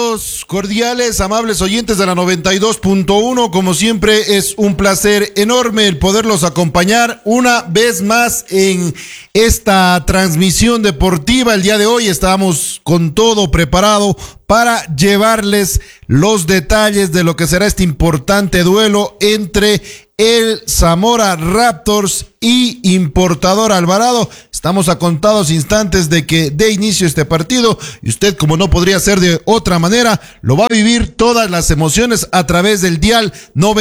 Saludos cordiales, amables oyentes de la 92.1. Como siempre, es un placer enorme el poderlos acompañar una vez más en esta transmisión deportiva. El día de hoy estamos con todo preparado para llevarles los detalles de lo que será este importante duelo entre el Zamora Raptors y Importador Alvarado. Estamos a contados instantes de que dé inicio este partido y usted, como no podría ser de otra manera, lo va a vivir todas las emociones a través del dial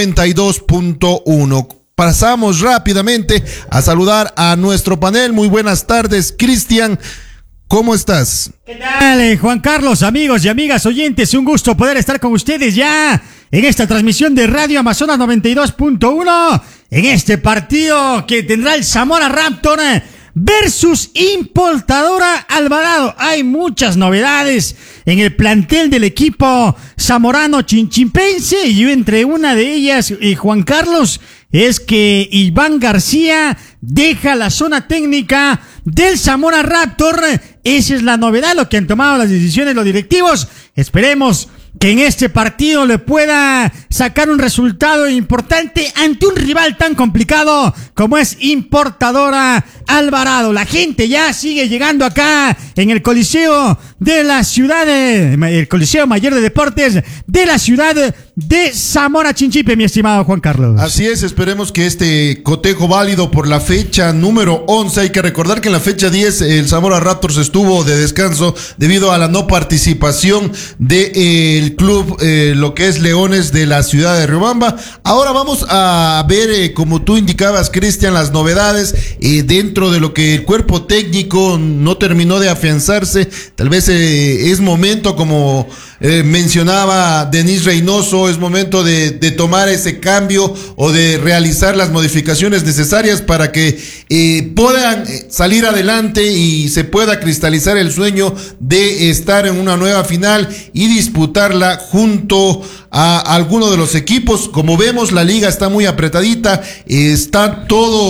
92.1. Pasamos rápidamente a saludar a nuestro panel. Muy buenas tardes, Cristian. ¿Cómo estás? ¿Qué tal, Juan Carlos, amigos y amigas oyentes? Un gusto poder estar con ustedes ya en esta transmisión de Radio Amazonas 92.1, en este partido que tendrá el Zamora Raptor versus Importadora Alvarado. Hay muchas novedades en el plantel del equipo zamorano chinchimpense, y entre una de ellas, Juan Carlos, es que Iván García deja la zona técnica del Zamora Raptor. Esa es la novedad, lo que han tomado las decisiones los directivos. Esperemos que en este partido le pueda sacar un resultado importante ante un rival tan complicado como es Importadora Alvarado. La gente ya sigue llegando acá en el Coliseo de la ciudad, el Coliseo Mayor de Deportes de la ciudad de Zamora Chinchipe, mi estimado Juan Carlos. Así es, esperemos que este cotejo válido por la fecha número 11. Hay que recordar que en la fecha 10 el Zamora Raptors estuvo de descanso debido a la no participación del club, lo que es Leones de la ciudad de Riobamba. Ahora vamos a ver, como tú indicabas, Cristian, las novedades dentro de lo que el cuerpo técnico no terminó de afianzarse. Tal vez es momento, como mencionaba Denis Reynoso, es momento de tomar ese cambio o de realizar las modificaciones necesarias para que puedan salir adelante y se pueda cristalizar el sueño de estar en una nueva final y disputarla junto a alguno de los equipos. Como vemos, la liga está muy apretadita, está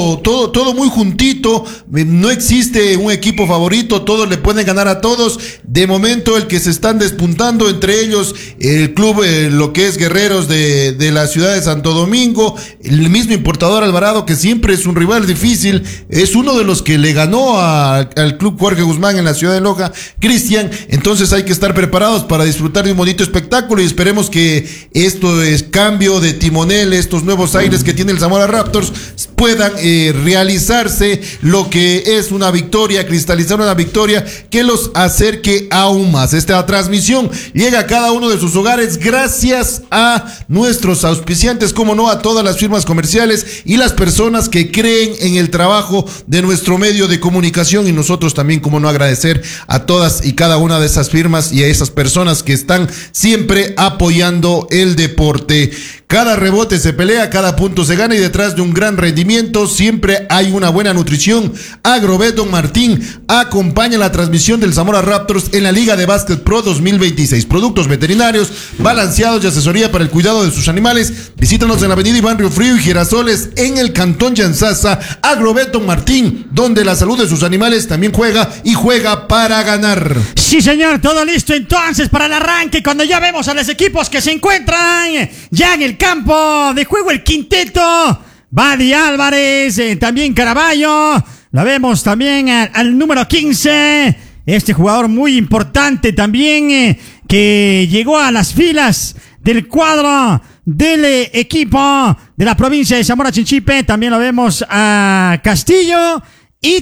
todo muy juntito, no existe un equipo favorito, todos le pueden ganar a todos. De momento, el que se están despuntando, entre ellos el club, lo que es Guerreros de la ciudad de Santo Domingo, el mismo Importador Alvarado, que siempre es un rival difícil, es uno de los que le ganó al club Jorge Guzmán en la ciudad de Loja, Cristian. Entonces hay que estar preparados para disfrutar de un bonito espectáculo y esperemos que esto es cambio de timonel, estos nuevos aires que tiene el Zamora Raptors puedan realizarse lo que es una victoria, cristalizar una victoria que los acerque aún más. Esta transmisión llega a cada uno de sus hogares gracias a nuestros auspiciantes, como no, a todas las firmas comerciales y las personas que creen en el trabajo de nuestro medio de comunicación, y nosotros también, como no, agradecer a todas y cada una de esas firmas y a esas personas que están siempre apoyando el deporte. Cada rebote se pelea, cada punto se gana, y detrás de un gran rendimiento siempre hay una buena nutrición. Agrobet Don Martín acompaña la transmisión del Zamora Raptors en la Liga de Básquet Pro 2026. Productos veterinarios, balanceados y asesoría para el cuidado de sus animales. Visítanos en la avenida Iván Río Frío y Girasoles, en el Cantón Yanzasa. Agrobet Don Martín, donde la salud de sus animales también juega, y juega para ganar. Sí, señor, todo listo entonces para el arranque, cuando ya vemos a los equipos que se encuentran ya en el campo de juego. El quinteto: Badi Álvarez, también Caraballo, la vemos también al número 15, este jugador muy importante también, que llegó a las filas del cuadro del equipo de la provincia de Zamora Chinchipe. También lo vemos a Castillo y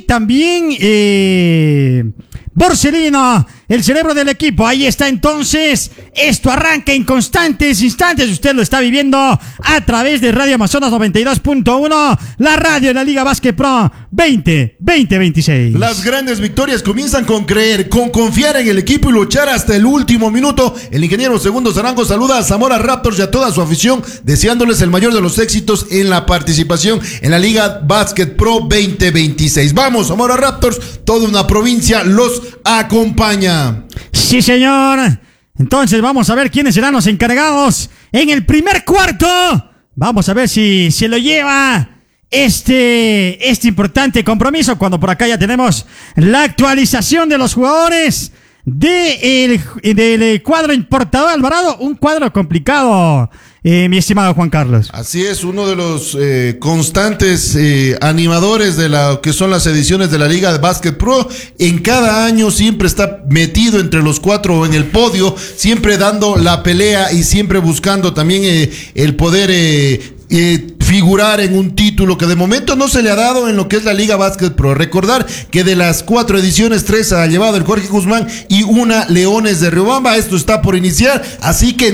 también Borselino, el cerebro del equipo. Ahí está entonces, esto arranca en constantes instantes, usted lo está viviendo a través de Radio Amazonas 92.1, la radio de la Liga Básquet Pro 2026. Las grandes victorias comienzan con creer, con confiar en el equipo y luchar hasta el último minuto. El ingeniero Segundo Zarango saluda a Zamora Raptors y a toda su afición, deseándoles el mayor de los éxitos en la participación en la Liga Básquet Pro 2026. Vamos, Zamora Raptors, toda una provincia los acompaña. Sí, señor. Entonces vamos a ver quiénes serán los encargados en el primer cuarto. Vamos a ver si se lo lleva este importante compromiso, cuando por acá ya tenemos la actualización de los jugadores del cuadro importador Alvarado, un cuadro complicado, mi estimado Juan Carlos. Así es, uno de los constantes animadores de lo que son las ediciones de la Liga de Básquet Pro. En cada año siempre está metido entre los cuatro en el podio, siempre dando la pelea y siempre buscando también el poder figurar en un título que de momento no se le ha dado en lo que es la Liga Básquet Pro. Recordar que de las 4 ediciones, 3 ha llevado el Jorge Guzmán y 1 Leones de Riobamba. Esto está por iniciar, así que